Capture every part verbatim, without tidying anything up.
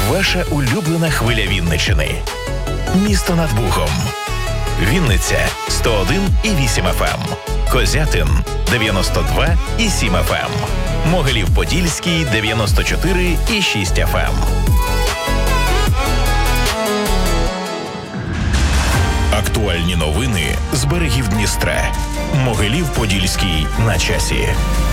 Ваша улюблена хвиля Вінниччини. Місто над Богом. Вінниця сто один і вісім еф ем. Козятин дев'яносто два і сім еф ем. Могилів-Подільський дев'яносто чотири і шість еф ем. Актуальні новини з берегів Дністра. Могилів-Подільський на часі.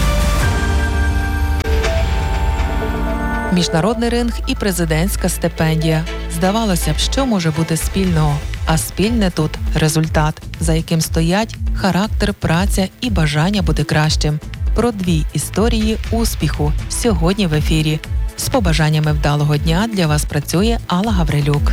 Міжнародний ринг і президентська стипендія. Здавалося б, що може бути спільного? А спільне тут – результат, за яким стоять характер, праця і бажання бути кращим. Про дві історії успіху сьогодні в ефірі. З побажаннями вдалого дня для вас працює Алла Гаврилюк.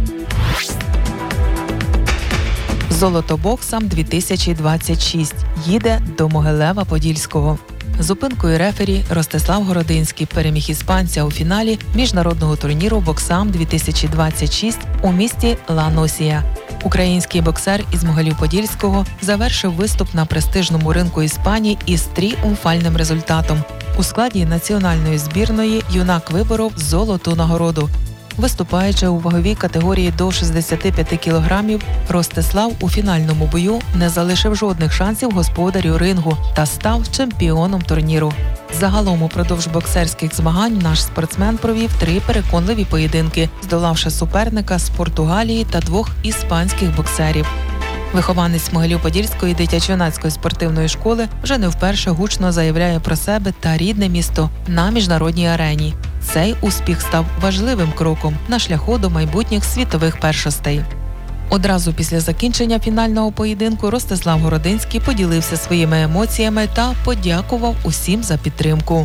Золотобоксам дві тисячі двадцять шість їде до Могилева-Подільського. Зупинкою рефері Ростислав Городинський переміг іспанця у фіналі міжнародного турніру «Боксам дві тисячі двадцять шість» у місті Ла-Носія. Український боксер із Могилів-Подільського завершив виступ на престижному ринку Іспанії із тріумфальним результатом. У складі національної збірної юнак виборов золоту нагороду. Виступаючи у ваговій категорії до шістдесят п'ять кілограмів, Ростислав у фінальному бою не залишив жодних шансів господарю рингу та став чемпіоном турніру. Загалом упродовж боксерських змагань наш спортсмен провів три переконливі поєдинки, здолавши суперника з Португалії та двох іспанських боксерів. Вихованець Могилів-Подільської дитячо-юнацької спортивної школи вже не вперше гучно заявляє про себе та рідне місто на міжнародній арені. Цей успіх став важливим кроком на шляху до майбутніх світових першостей. Одразу після закінчення фінального поєдинку Ростислав Городинський поділився своїми емоціями та подякував усім за підтримку.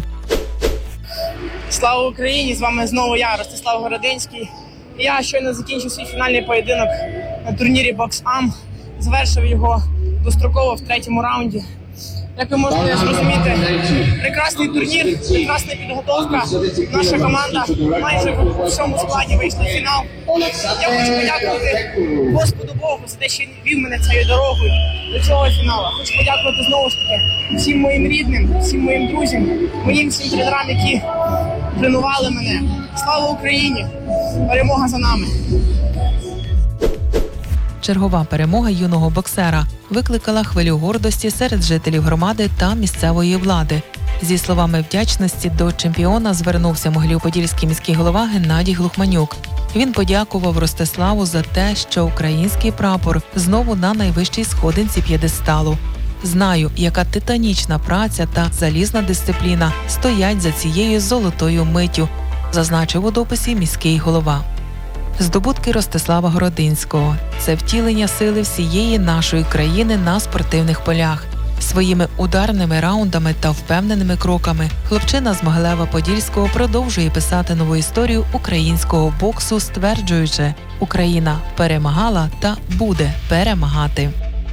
Слава Україні! З вами знову я, Ростислав Городинський. Я щойно закінчив свій фінальний поєдинок на турнірі «Боксам». Завершив його достроково в третьому раунді. Як ви можете зрозуміти, прекрасний турнір, прекрасна підготовка. Наша команда майже в всьому складі вийшла в фінал. Я хочу подякувати Господу Богу за те, що Він вів мене цією дорогою до цього фіналу. Хочу подякувати знову ж таки всім моїм рідним, всім моїм друзям, моїм всім тренерам, які тренували мене. Слава Україні! Перемога за нами! Чергова перемога юного боксера викликала хвилю гордості серед жителів громади та місцевої влади. Зі словами вдячності до чемпіона звернувся Могилів-Подільський міський голова Геннадій Глухманюк. Він подякував Ростиславу за те, що український прапор знову на найвищій сходинці п'єдесталу. «Знаю, яка титанічна праця та залізна дисципліна стоять за цією золотою миттю», зазначив у дописі міський голова. Здобутки Ростислава Городинського – це втілення сили всієї нашої країни на спортивних полях. Своїми ударними раундами та впевненими кроками хлопчина з Могилева-Подільського продовжує писати нову історію українського боксу, стверджуючи: «Україна перемагала та буде перемагати».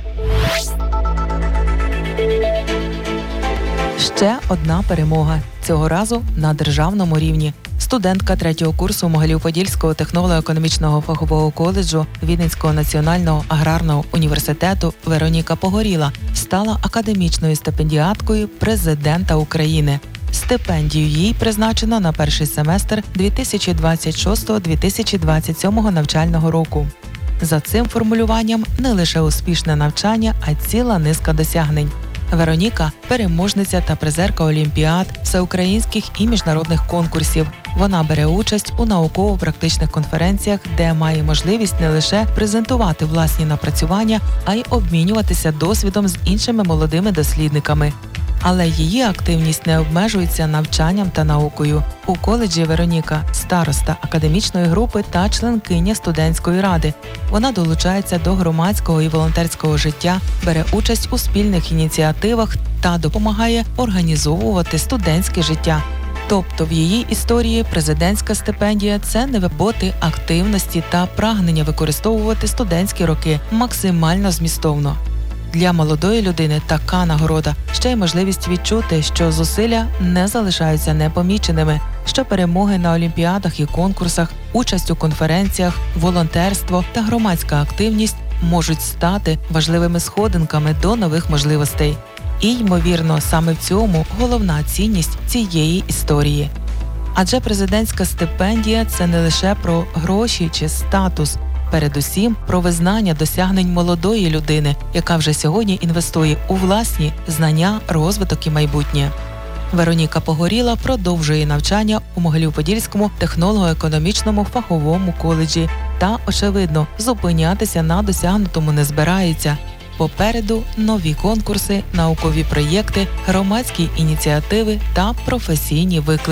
Ще одна перемога. Цього разу на державному рівні. Студентка третього курсу Могилів-Подільського технолого-економічного фахового коледжу Вінницького національного аграрного університету Вероніка Погоріла стала академічною стипендіаткою президента України. Стипендію їй призначено на перший семестр дві тисячі двадцять шостого - дві тисячі двадцять сьомого навчального року. За цим формулюванням не лише успішне навчання, а ціла низка досягнень. Вероніка – переможниця та призерка олімпіад, всеукраїнських і міжнародних конкурсів. Вона бере участь у науково-практичних конференціях, де має можливість не лише презентувати власні напрацювання, а й обмінюватися досвідом з іншими молодими дослідниками. Але її активність не обмежується навчанням та наукою. У коледжі Вероніка – староста академічної групи та членкиня студентської ради. Вона долучається до громадського і волонтерського життя, бере участь у спільних ініціативах та допомагає організовувати студентське життя. Тобто в її історії президентська стипендія – це не виботи активності та прагнення використовувати студентські роки максимально змістовно. Для молодої людини така нагорода ще й можливість відчути, що зусилля не залишаються непоміченими, що перемоги на олімпіадах і конкурсах, участь у конференціях, волонтерство та громадська активність можуть стати важливими сходинками до нових можливостей. І, ймовірно, саме в цьому головна цінність цієї історії. Адже президентська стипендія – це не лише про гроші чи статус, передусім про визнання досягнень молодої людини, яка вже сьогодні інвестує у власні знання, розвиток і майбутнє. Вероніка Погоріла продовжує навчання у Могилів-Подільському технолого-економічному фаховому коледжі та, очевидно, зупинятися на досягнутому не збирається. Попереду нові конкурси, наукові проєкти, громадські ініціативи та професійні виклики.